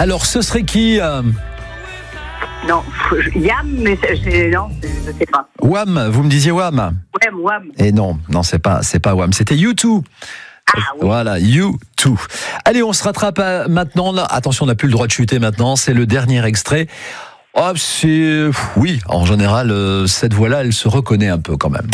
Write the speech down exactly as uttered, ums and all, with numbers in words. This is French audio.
Alors, ce serait qui euh... Non, Yam, mais c'est, non, je sais pas. Wham, vous me disiez Wham. Ouais, Wham. Et non, non, c'est pas, c'est pas Wham, c'était U deux. Ah, oui. Voilà, U deux. Allez, on se rattrape à, maintenant. Là, attention, on n'a plus le droit de chuter maintenant. C'est le dernier extrait. Oh, c'est, oui, en général, euh, cette voix-là, elle se reconnaît un peu quand même.